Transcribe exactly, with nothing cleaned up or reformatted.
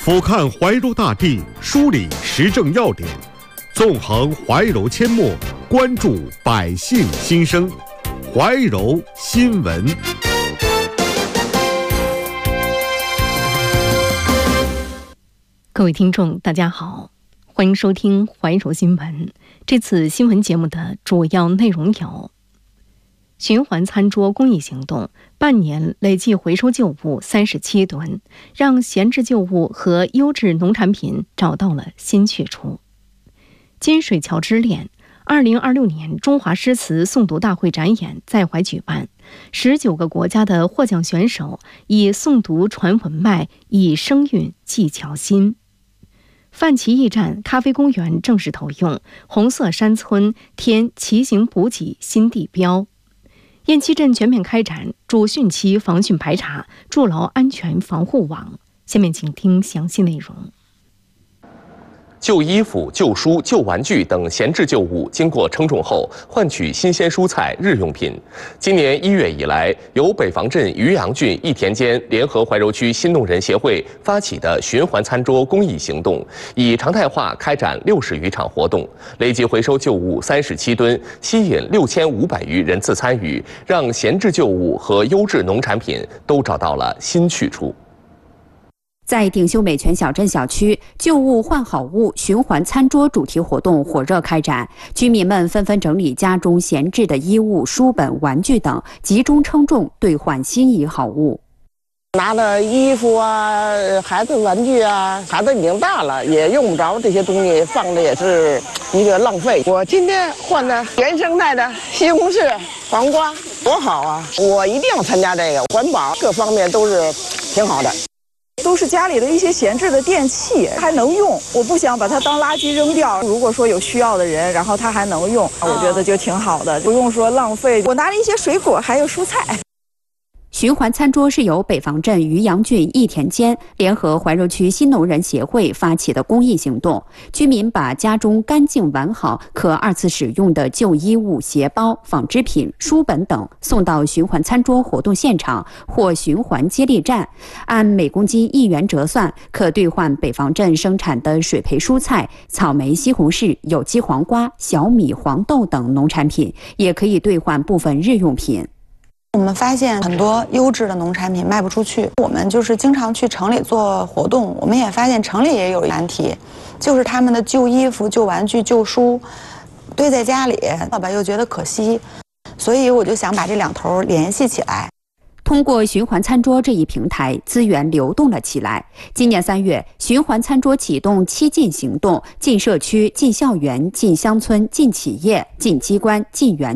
俯瞰怀柔大地，梳理时政要点，纵横怀柔阡陌，关注百姓心声。怀柔新闻。 各位听众，大家好，欢迎收听怀柔新闻。这次新闻节目的主要内容有：循环餐桌公益行动半年累计回收旧物三十七吨，让闲置旧物和优质农产品找到了新去处。金水桥之恋二零二六年中华诗词诵读大会展演在怀举办，十九个国家的获奖选手以诵读传文脉，以声韵系桥心。范齐驿站咖啡公园正式投用，红色山村添骑行补给新地标。雁栖镇全面开展主汛期防汛排查，筑牢安全防护网。下面请听详细内容。 旧衣服、旧书、旧玩具等闲置旧物经过称重后，换取新鲜蔬菜、日用品。今年一月以来，由北防镇渔阳郡义田间联合怀柔区新农人协会发起的循环餐桌公益行动，以常态化开展六十余场活动，累计回收旧物三十七吨，吸引六千五百余人次参与，让闲置旧物和优质农产品都找到了新去处。 在鼎秀美泉小镇小区，旧物换好物循环餐桌主题活动火热开展，居民们纷纷整理家中闲置的衣物、书本、玩具等，集中称重兑换心仪好物。 拿了衣服啊、孩子玩具啊，孩子已经大了，也用不着这些东西，放着也是一个浪费。我今天换的原生态的西红柿、黄瓜，多好啊！我一定要参加这个，环保各方面都是挺好的。 都是家里的一些闲置的电器，还能用，我不想把它当垃圾扔掉。如果说有需要的人，然后它还能用，我觉得就挺好的，不用说浪费。我拿了一些水果，还有蔬菜。 循环餐桌是由北防镇渔阳郡义田间联合怀柔区新农人协会发起的公益行动。居民把家中干净完好、可二次使用的旧衣物、鞋包、纺织品、书本等送到循环餐桌活动现场或循环接力站，按每公斤一元折算，可兑换北防镇生产的水培蔬菜、草莓、西红柿、有机黄瓜、小米、黄豆等农产品，也可以兑换部分日用品。 我们发现很多优质的农产品卖不出去，我们就是经常去城里做活动，我们也发现城里也有难题，就是他们的旧衣服、旧玩具、旧书堆在家里，爸爸又觉得可惜，所以我就想把这两头联系起来。 通过循环餐桌这一平台，资源流动了起来。今年三月，循环餐桌启动七进行动，进社区、进校园、进乡村、进企业、进机关、进园。